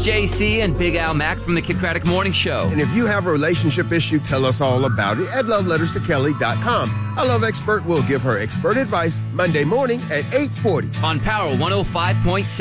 JC and Big Al Mack from the Kid Craddock Morning Show. And if you have a relationship issue, tell us all about it at loveletterstokelly.com. Our love expert will give her expert advice Monday morning at 8:40 on Power 105.7.